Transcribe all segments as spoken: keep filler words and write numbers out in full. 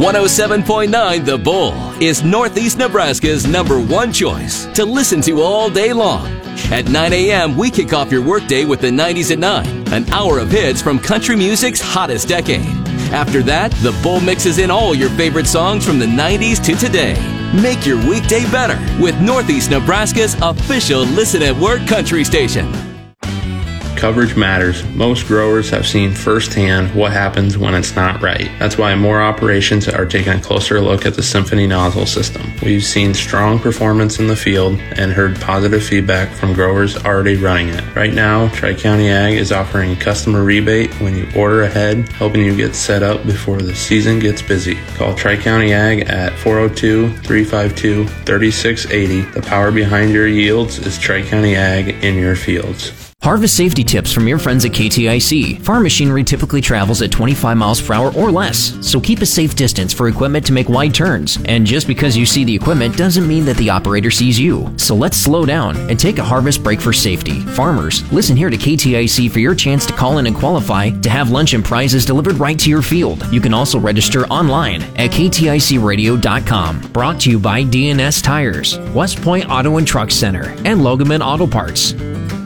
one oh seven point nine The Bull is Northeast Nebraska's number one choice to listen to all day long. At nine a.m., we kick off your workday with the nineties at nine, an hour of hits from country music's hottest decade. After that, The Bull mixes in all your favorite songs from the nineties to today. Make your weekday better with Northeast Nebraska's official Listen at Work country station. Coverage matters. Most growers have seen firsthand what happens when it's not right. That's why more operations are taking a closer look at the Symphony nozzle system. We've seen strong performance in the field and heard positive feedback from growers already running it. Right now, Tri-County Ag is offering a customer rebate when you order ahead, helping you get set up before the season gets busy. Call Tri-County Ag at four oh two, three five two, three six eight oh. The power behind your yields is Tri-County Ag in your fields. Harvest safety tips from your friends at K T I C. Farm machinery typically travels at twenty-five miles per hour or less, so keep a safe distance for equipment to make wide turns. And just because you see the equipment doesn't mean that the operator sees you. So let's slow down and take a harvest break for safety. Farmers, listen here to K T I C for your chance to call in and qualify to have lunch and prizes delivered right to your field. You can also register online at k t i c radio dot com. Brought to you by D N S Tires, West Point Auto and Truck Center, and Logaman Auto Parts.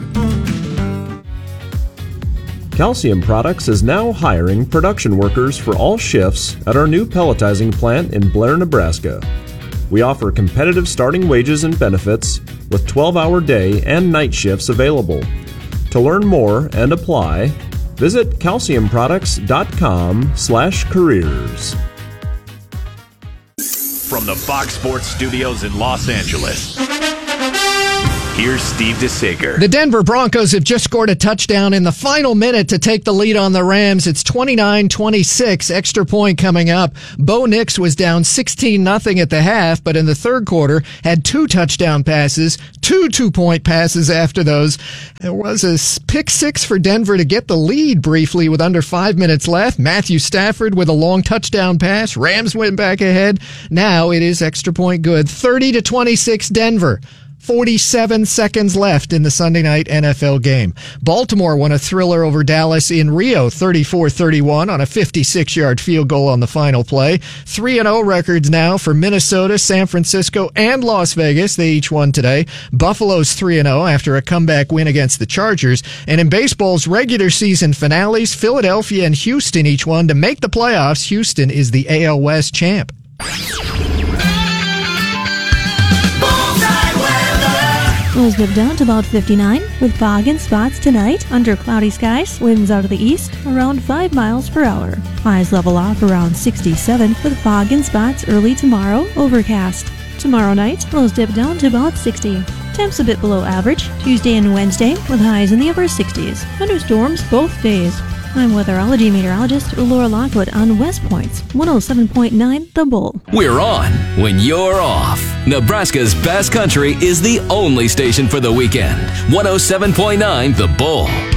Calcium Products is now hiring production workers for all shifts at our new pelletizing plant in Blair, Nebraska. We offer competitive starting wages and benefits with twelve-hour day and night shifts available. To learn more and apply, visit calcium products dot com slash careers. From the Fox Sports Studios in Los Angeles, here's Steve DeSager. The Denver Broncos have just scored a touchdown in the final minute to take the lead on the Rams. It's twenty-nine twenty-six, extra point coming up. Bo Nix was down sixteen nothing at the half, but in the third quarter had two touchdown passes, two two-point passes after those. There was a pick six for Denver to get the lead briefly with under five minutes left. Matthew Stafford with a long touchdown pass. Rams went back ahead. Now it is extra point good. thirty to twenty-six Denver. forty-seven seconds left in the Sunday night N F L game. Baltimore won a thriller over Dallas in Rio, thirty-four thirty-one on a fifty-six-yard field goal on the final play. three and oh records now for Minnesota, San Francisco, and Las Vegas. They each won today. Buffalo's three and oh after a comeback win against the Chargers. And in baseball's regular season finales, Philadelphia and Houston each won to make the playoffs. Houston is the A L West champ. Lows dip down to about fifty-nine with fog and spots tonight. Under cloudy skies, winds out of the east around five miles per hour. Highs level off around sixty-seven with fog and spots early tomorrow, overcast. Tomorrow night, lows dip down to about sixty. Temps a bit below average Tuesday and Wednesday with highs in the upper sixties. Thunderstorms both days. I'm weatherology meteorologist Laura Lockwood on West Point's one oh seven point nine The Bull. We're on when you're off. Nebraska's best country is the only station for the weekend. one oh seven point nine The Bull.